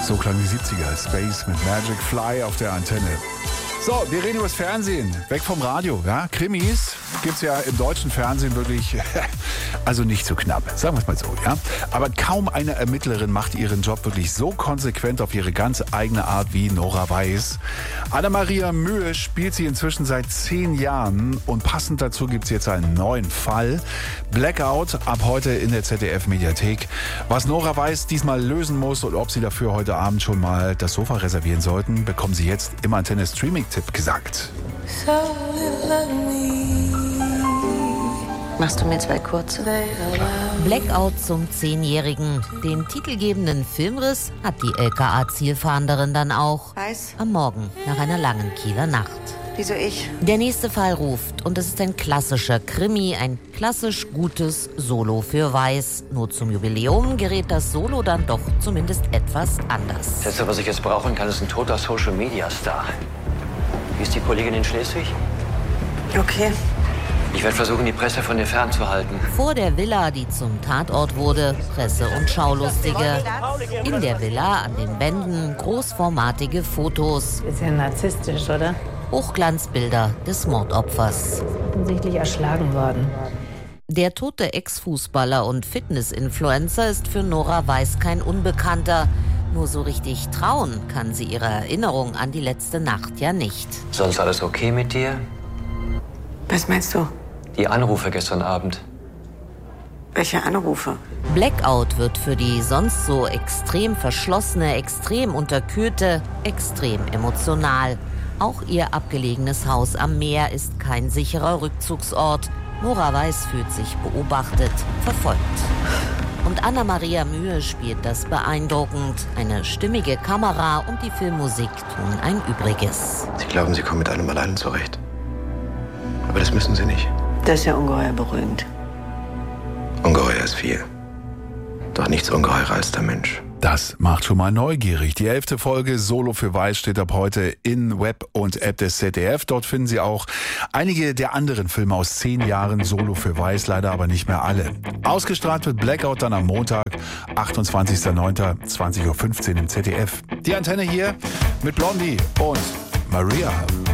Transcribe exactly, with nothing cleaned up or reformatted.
So klang die siebziger. Space mit Magic Fly auf der Antenne. So, wir reden über das Fernsehen. Weg vom Radio. Ja? Krimis gibt's ja im deutschen Fernsehen wirklich, also nicht so knapp, sagen wir es mal so. Ja? Aber kaum eine Ermittlerin macht ihren Job wirklich so konsequent auf ihre ganz eigene Art wie Nora Weiss. Anna-Maria Mühe spielt sie inzwischen seit zehn Jahren und passend dazu gibt's jetzt einen neuen Fall. Blackout ab heute in der Z D F-Mediathek. Was Nora Weiss diesmal lösen muss und ob Sie dafür heute Abend schon mal das Sofa reservieren sollten, bekommen Sie jetzt im Antenne-Streaming-Tipp gesagt. Machst du mir zwei kurze? Blackout zum Zehnjährigen. Den titelgebenden Filmriss hat die L K A-Zielfahnderin dann auch. Weiß? Am Morgen nach einer langen Kieler Nacht. Wieso ich? Der nächste Fall ruft und es ist ein klassischer Krimi, ein klassisch gutes Solo für Weiss. Nur zum Jubiläum gerät das Solo dann doch zumindest etwas anders. Das Letzte, was ich jetzt brauchen kann, ist ein toter Social-Media-Star. Wie ist die Kollegin in Schleswig? Okay. Ich werde versuchen, die Presse von dir fernzuhalten. Vor der Villa, die zum Tatort wurde, Presse und Schaulustige. In der Villa an den Wänden großformatige Fotos. Bisschen narzisstisch, oder? Hochglanzbilder des Mordopfers. Offensichtlich erschlagen worden. Der tote Ex-Fußballer und Fitness-Influencer ist für Nora Weiss kein Unbekannter. Nur so richtig trauen kann sie ihrer Erinnerung an die letzte Nacht ja nicht. Sonst alles okay mit dir? Was meinst du? Die Anrufe gestern Abend. Welche Anrufe? Blackout wird für die sonst so extrem verschlossene, extrem unterkühlte, extrem emotional. Auch ihr abgelegenes Haus am Meer ist kein sicherer Rückzugsort. Nora Weiss fühlt sich beobachtet, verfolgt. Und Anna-Maria Mühe spielt das beeindruckend. Eine stimmige Kamera und die Filmmusik tun ein Übriges. Sie glauben, Sie kommen mit einem allein zurecht. Aber das müssen Sie nicht. Das ist ja ungeheuer beruhigend. Ungeheuer ist viel. Doch nichts ungeheurer als der Mensch. Das macht schon mal neugierig. Die elfte Folge Solo für Weiss steht ab heute in Web und App des Z D F. Dort finden Sie auch einige der anderen Filme aus zehn Jahren Solo für Weiss, leider aber nicht mehr alle. Ausgestrahlt wird Blackout dann am Montag, achtundzwanzigster neunter zwanzig Uhr fünfzehn im Z D F. Die Antenne hier mit Blondie und Maria.